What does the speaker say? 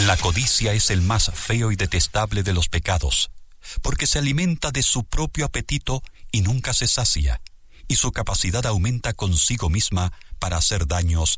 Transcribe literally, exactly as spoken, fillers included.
La codicia es el más feo y detestable de los pecados, porque se alimenta de su propio apetito y nunca se sacia, y su capacidad aumenta consigo misma para hacer daños